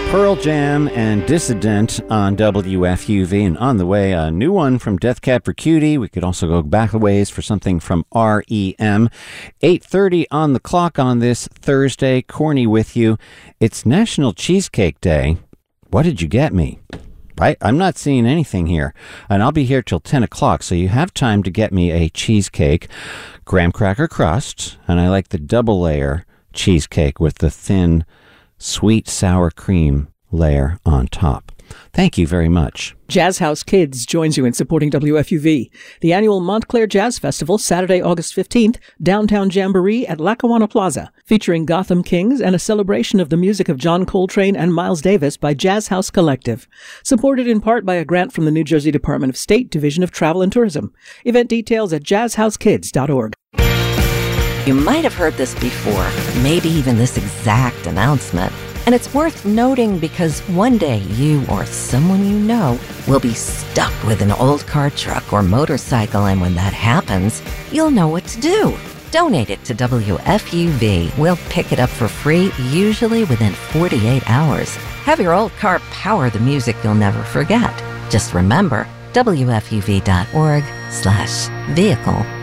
Pearl Jam and Dissident on WFUV, and on the way, a new one from Death Cab for Cutie. We could also go back a ways for something from REM. 8:30 on the clock on this Thursday. Corny with you. It's National Cheesecake Day. What did you get me? I'm not seeing anything here, and I'll be here till 10 o'clock, so you have time to get me a cheesecake, graham cracker crust, and I like the double layer cheesecake with the thin sweet sour cream layer on top. Thank you very much. Jazz House Kids joins you in supporting WFUV. The annual Montclair Jazz Festival, Saturday, August 15th, downtown Jamboree at Lackawanna Plaza, featuring Gotham Kings and a celebration of the music of John Coltrane and Miles Davis by Jazz House Collective. Supported in part by a grant from the New Jersey Department of State Division of Travel and Tourism. Event details at jazzhousekids.org. You might have heard this before, maybe even this exact announcement. And it's worth noting because one day you or someone you know will be stuck with an old car, truck, or motorcycle, and when that happens, you'll know what to do. Donate it to WFUV. We'll pick it up for free, usually within 48 hours. Have your old car power the music you'll never forget. Just remember, WFUV.org/vehicle.